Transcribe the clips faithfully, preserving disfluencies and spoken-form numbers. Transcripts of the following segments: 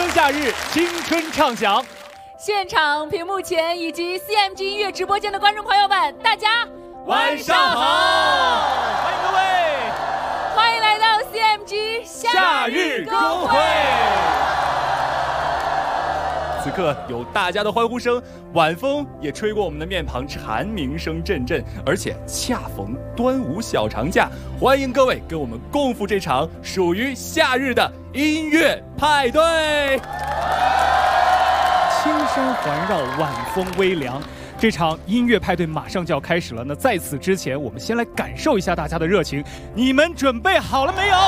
春夏日，青春畅享。 现场屏幕前以及 C M G 音乐直播间的观众朋友们，大家晚上好！欢迎各位， 欢迎来到 C M G 夏日歌会。此刻有大家的欢呼声，晚风也吹过我们的面庞，蝉鸣声阵阵，而且恰逢端午小长假，欢迎各位跟我们共赴这场属于夏日的音乐派对。青山环绕，晚风微凉，这场音乐派对马上就要开始了。那在此之前，我们先来感受一下大家的热情，你们准备好了没有？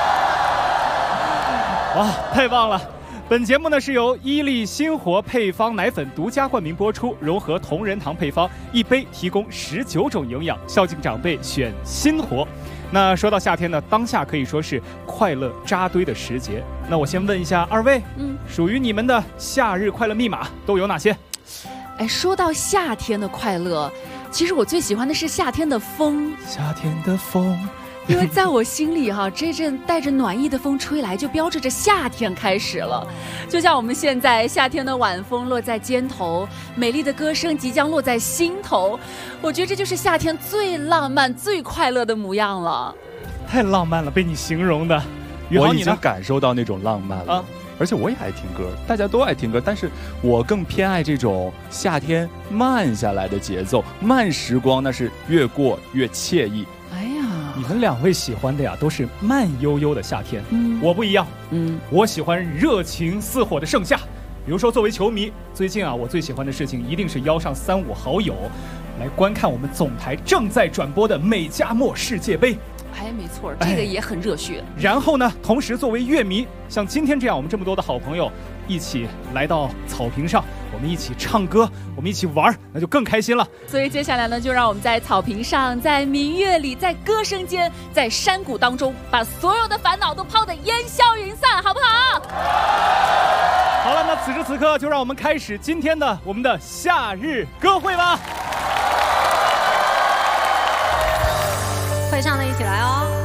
哇，太棒了！本节目呢是由伊利新活配方奶粉独家冠名播出，融合同仁堂配方，一杯提供十九种营养，孝敬长辈选新活。那说到夏天呢，当下可以说是快乐扎堆的时节。那我先问一下二位，嗯，属于你们的夏日快乐密码都有哪些？ 哎，说到夏天的快乐，其实我最喜欢的是夏天的风。 夏天的风。 因为在我心里哈、啊，这阵带着暖意的风吹来，就标志着夏天开始了。就像我们现在夏天的晚风落在肩头，美丽的歌声即将落在心头。我觉得这就是夏天最浪漫、最快乐的模样了。 太浪漫了，被你形容的。 我已经感受到那种浪漫了。 啊， 而且我也爱听歌，大家都爱听歌，但是我更偏爱这种夏天慢下来的节奏，慢时光那是越过越惬意。 你们两位喜欢的呀，都是慢悠悠的夏天。嗯，我不一样。嗯，我喜欢热情似火的盛夏。比如说，作为球迷，最近啊，我最喜欢的事情一定是邀上三五好友，来观看我们总台正在转播的美加墨世界杯。 哎，没错，这个也很热血。 然后呢，同时作为乐迷，像今天这样，我们这么多的好朋友一起来到草坪上，我们一起唱歌，我们一起玩，那就更开心了。 所以接下来呢，就让我们在草坪上，在民乐里，在歌声间，在山谷当中，把所有的烦恼都抛得烟消云散，好不好？ 好了，那此时此刻，就让我们开始今天的我们的夏日歌会吧。 会上的一起来哦。